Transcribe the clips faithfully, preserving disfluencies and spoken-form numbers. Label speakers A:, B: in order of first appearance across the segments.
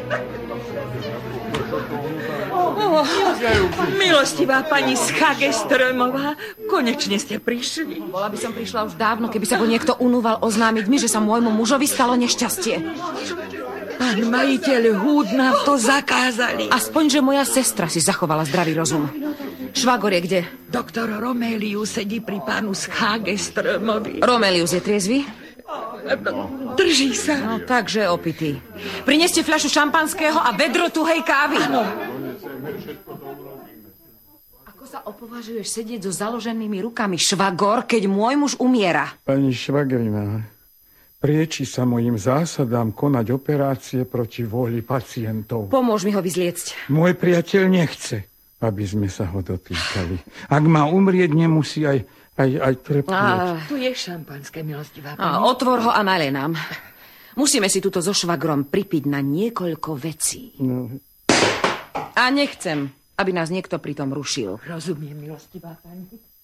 A: Oh, milostivá pani Schageströmová, konečne ste prišli.
B: Bola by som prišla už dávno, keby sa ho niekto unúval oznámiť mi, že sa môjmu mužovi stalo nešťastie.
A: Pán majiteľ Húd nám to zakázali.
B: Aspoň, že moja sestra si zachovala zdravý rozum. Švagor je kde?
A: Doktor Romelius sedí pri pánu Schageströmovi.
B: Romelius je triezvy?
A: Drží sa.
B: No, takže opitý. Prineste fľašu šampanského a vedro tuhej kávy.
A: Áno.
B: Ako sa opovažuješ sedieť so založenými rukami, švagor, keď môj muž umiera?
C: Pani švagrina, prieči sa mojim zásadám konať operácie proti vôli pacientov.
B: Pomôž mi ho vyzliecť.
C: Môj priateľ nechce, aby sme sa ho dotýkali. Ak má umrieť, nemusí aj, aj, aj trpieť.
A: A... Tu je šampanské, milostivá pani.
B: A, otvor ho a nalej nám. Musíme si túto so švagrom pripiť na niekoľko vecí.
C: No.
B: A nechcem, aby nás niekto pritom rušil.
A: Rozumiem, milostivá pani.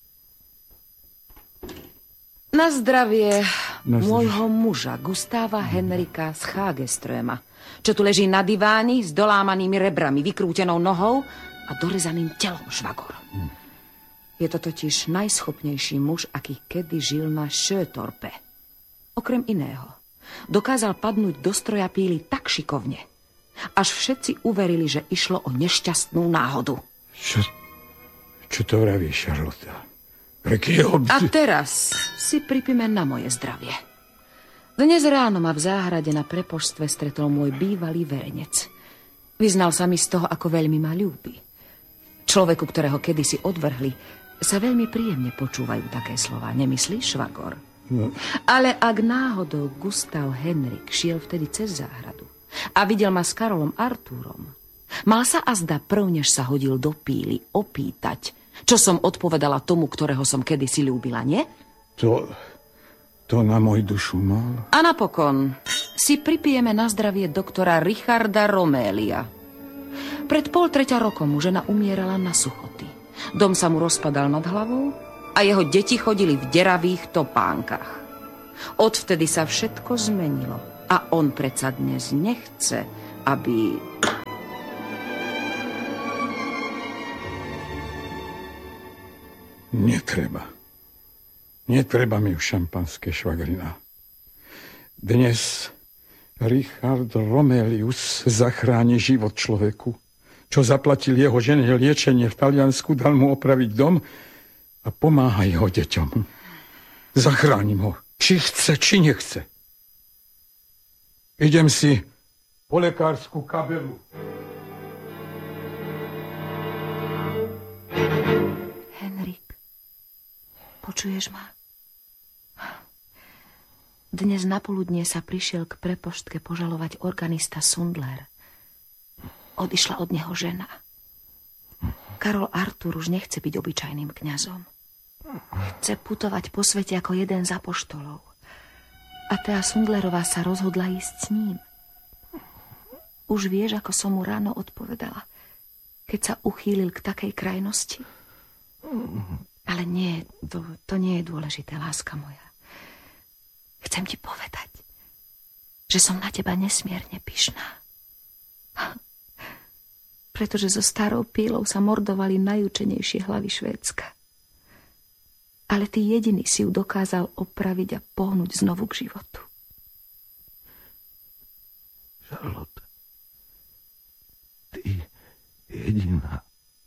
B: Na zdravie
C: Na
B: môjho muža, Gustáva Henrika Schageströma, čo tu leží na diváni s dolámanými rebrami, vykrútenou nohou a dorezaným telom, švagor. Hm. Je to totiž najschopnejší muž, aký kedy žil na Sjötorpe. Okrem iného, dokázal padnúť do stroja píly tak šikovne, až všetci uverili, že išlo o nešťastnú náhodu.
C: Čo, čo to vraví, Šarlota? Prekýho...
B: A teraz si pripíme na moje zdravie. Dnes ráno ma v záhrade na prepoštstve stretol môj bývalý verenec. Vyznal sa mi z toho, ako veľmi ma ľúbi. Človeku, ktorého kedysi odvrhli, sa veľmi príjemne počúvajú také slová. Nemyslíš, švagor?
C: No.
B: Ale ak náhodou Gustav Henrik šiel vtedy cez záhradu a videl ma s Karolom Artúrom, mal sa azda prv, než sa hodil do píly, opýtať, čo som odpovedala tomu, ktorého som kedysi ľúbila, nie?
C: To, to na môj dušu mal.
B: A napokon si pripijeme na zdravie doktora Richarda Romelia. Pred pol treťa rokom mu žena umierala na suchoty. Dom sa mu rozpadal nad hlavou a jeho deti chodili v deravých topánkach. Odvtedy sa všetko zmenilo a on predsa dnes nechce, aby...
C: Netreba. Netreba mi už šampanské, švagrina. Dnes Richard Romelius zachráni život človeku, čo zaplatil jeho žene liečenie v Taliansku, dal mu opraviť dom a pomáha jeho deťom. Zachránim ho, či chce, či nechce. Idem si po lekárskú kabelu.
B: Henrik, počuješ ma? Dnes napoludnie sa prišiel k prepoštke požalovať organista Sundler. Odišla od neho žena. Karol Artúr už nechce byť obyčajným kňazom. Chce putovať po svete ako jeden z apoštolov. A Thea Sundlerová sa rozhodla ísť s ním. Už vieš, ako som mu ráno odpovedala, keď sa uchýlil k takej krajnosti? Ale nie, to, to nie je dôležité, láska moja. Chcem ti povedať, že som na teba nesmierne pyšná. Pretože so starou pílou sa mordovali najúčenejšie hlavy Švédska. Ale ty jediný si ju dokázal opraviť a pohnúť znovu k životu.
D: Charlotte, ty jediná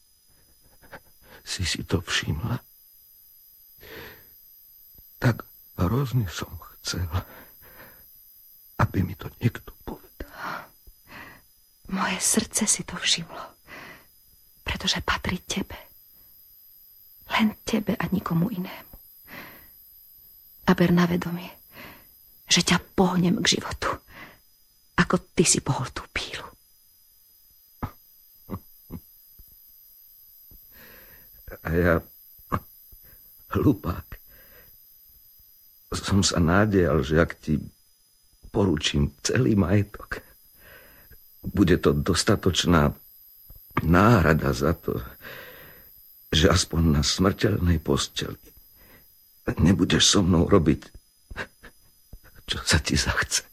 D: si si to všimla? Tak hrozne som chcel, aby mi to niekto povedal.
B: Moje srdce si to všimlo, pretože patrí tebe. Len tebe a nikomu inému. A ber na vedomie, že ťa pohnem k životu, ako ty si pohol tú pílu.
D: A ja, hlupák, som sa nádejal, že ak ti poručím celý majetok, bude to dostatočná náhrada za to, že aspoň na smrteľnej posteli nebudeš so mnou robiť, čo sa ti zachce.